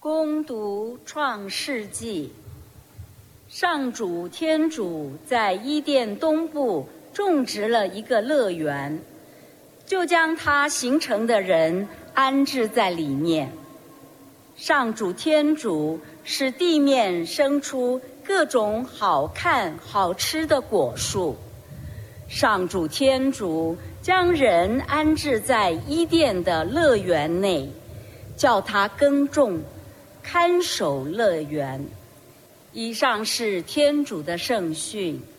恭读创世纪。上主天主在伊甸东部种植了一个乐园，就将它形成的人安置在里面。上主天主使地面生出各种好看好吃的果树。上主天主将人安置在伊甸的乐园内，叫他耕种看守乐园。以上是天主的圣训。